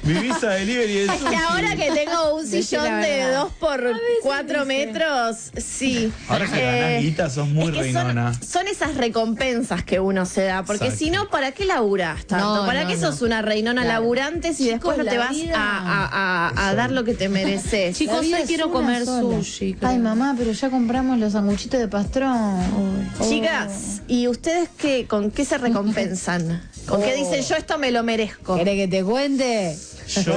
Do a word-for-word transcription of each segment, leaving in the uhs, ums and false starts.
Mi visa delivery de sushi. Es que ahora que tengo un sillón de dos por cuatro metros, sí. Ahora que Eh, ganás guita, sos muy es que reinona. son, son esas recompensas que uno se da, porque Exacto. si no, ¿para qué laburás tanto? No, ¿Para no, qué no. sos una reinona Claro. laburante si Chicos, después no te la vas vida- a, a- a- a dar lo que te mereces? La Chicos, vida hoy es quiero una comer sola. sushi. creo. Ay, mamá, pero ya compramos los sanguchitos de pastrón. Oh. Chicas, ¿y ustedes qué, con qué se recompensan? ¿Con qué dicen yo esto me lo merezco? ¿Querés que te cuente? Yo,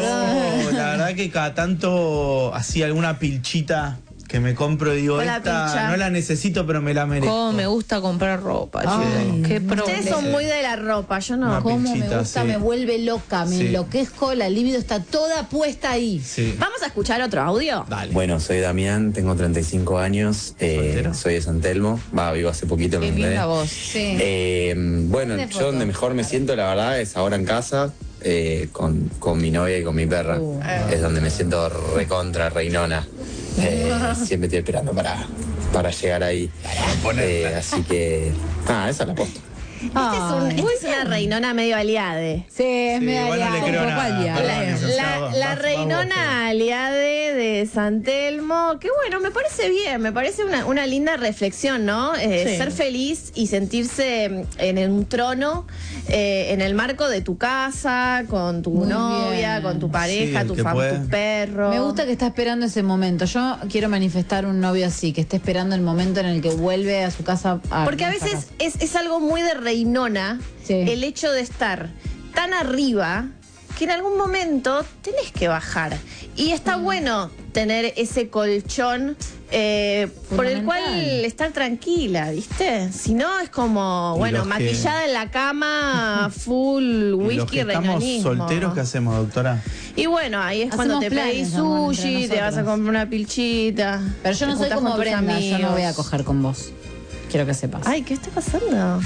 la verdad que cada tanto hacía alguna pilchita que me compro y digo, Hola, esta pilcha. no la necesito, pero me la merezco. Cómo me gusta comprar ropa, Ay, chicos. Qué no. Ustedes problema. son muy de la ropa, yo no. Una Cómo me pinchita, gusta, sí. me vuelve loca, me Sí. enloquezco, la libido está toda puesta ahí. Sí. Vamos a escuchar otro audio. Dale. Bueno, soy Damián, tengo treinta y cinco años, eh, ¿Soltero? soy de San Telmo, va, vivo hace poquito, Qué me mudé. linda voz. Sí. Eh, bueno, Mande yo foto. donde mejor me siento, la verdad, es ahora en casa, eh, con, con mi novia y con mi perra. Uh. Es donde me siento recontra, reinona. Eh, siempre estoy esperando para, para llegar ahí. Eh, así que, nada, esa es la posta. Este es, un- este es una reinona medio aliade. Sí, es Sí, medio igual no le aliado. creo Un poco nada. aliado. Perdón, La, licenciado, la vas- vas reinona aliade de San Telmo, que bueno, me parece bien, me parece una, una linda reflexión, ¿no? Eh, Sí. Ser feliz y sentirse en un trono, eh, en el marco de tu casa, con tu Muy novia, bien. con tu Sí, pareja, el tu, que fam- puede. tu perro. Me gusta que está esperando ese momento. Yo quiero manifestar un novio así, que esté esperando el momento en el que vuelve a su casa. A Porque a nuestra veces casa. es, es algo muy de reinona Sí. el hecho de estar tan arriba que en algún momento tenés que bajar. Y está Mm. bueno tener ese colchón eh, por el cual Fundamental. estar tranquila, ¿viste? Si no, es como, Y bueno, los que- maquillada en la cama, full ¿Y los whisky, que estamos reinanismo. solteros, qué hacemos, doctora? Y bueno, ahí es cuando Hacemos te pedís planes, amor, entre sushi, te vas a nosotros. comprar una pilchita. Pero yo no te soy juntás como con tus Brenda, yo no voy a amigos. coger con vos. Quiero que sepas. Ay, ¿qué está pasando? Vamos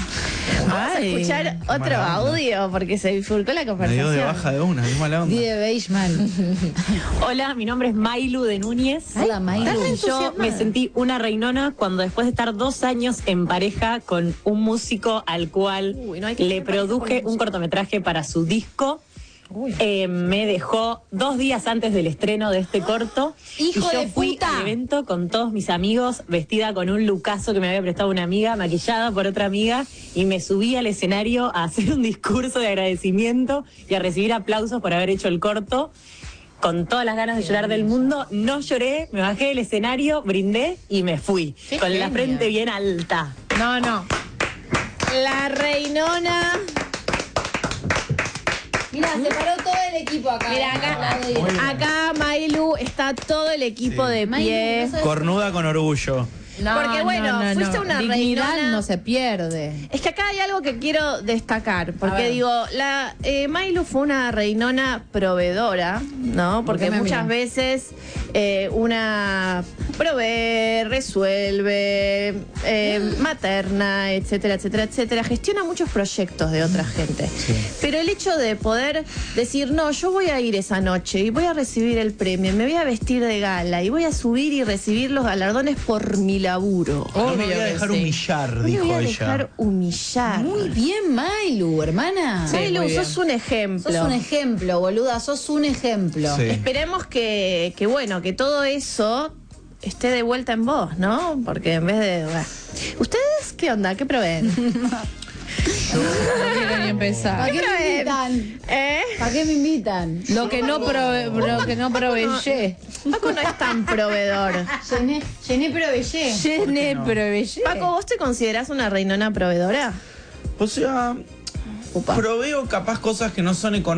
a Ay, escuchar qué otro mala onda. audio porque se bifurcó la Me dio conversación. de baja de una, qué mala onda. Di de beige mal. Hola, mi nombre es Mailu de Núñez. Hola, Mailu. estás re Yo entusiasmada. me sentí una reinona cuando después de estar dos años en pareja con un músico al cual Uy, no hay que le ser pareja produje con un cortometraje para su disco. Eh, me dejó dos días antes del estreno de este corto. ¡Hijo y yo de fui puta! al evento con todos mis amigos, vestida con un lucaso que me había prestado una amiga, maquillada por otra amiga, y me subí al escenario a hacer un discurso de agradecimiento y a recibir aplausos por haber hecho el corto. Con todas las ganas de llorar del mundo, no lloré, me bajé del escenario, brindé y me fui. Qué Con la genia. frente bien alta. No, no. La reinona. Mira, se paró todo el equipo acá. Mira, acá, Muy bien. acá Mailu está todo el equipo Sí. de Mailu, pie. no sabes- Cornuda con orgullo. No, Porque, bueno, no, no, fuiste no. una Dignidad reinona. no se pierde. Es que acá hay algo que quiero destacar, A porque ver. digo, la eh, Mailu fue una reinona proveedora, ¿no? Porque qué me muchas miran? veces eh, una provee, resuelve, eh, materna, etcétera, etcétera, etcétera, gestiona muchos proyectos de otra gente. Pero el hecho de poder decir, no, yo voy a ir esa noche y voy a recibir el premio, me voy a vestir de gala y voy a subir y recibir los galardones por mi laburo. No me Obvio voy a que dejar sí. humillar, No me dijo voy a ella. dejar humillar. Muy bien, Mailu, hermana. Sí, Mailu, muy bien. sos un ejemplo. Sos un ejemplo, boluda, sos un ejemplo. Sí. Esperemos que, que, bueno, que todo eso esté de vuelta en vos, ¿no? Porque en vez de... bueno. ¿Ustedes qué onda? ¿Qué proveen? No quiero ni empezar. ¿Para qué me proveen? invitan? ¿Eh? ¿Para qué me invitan? Lo que no prove, lo que no proveyé. Paco no es tan proveedor. Llené, llené proveyé. Llené, no? proveyé. Paco, ¿vos te considerás una reinona proveedora? O sea, Upa. proveo capaz cosas que no son económicas.